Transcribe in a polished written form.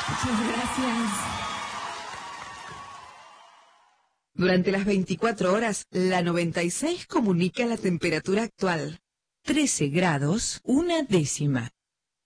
Muchas gracias. Durante las 24 horas, la 96 comunica la temperatura actual. 13 grados, 1 décima.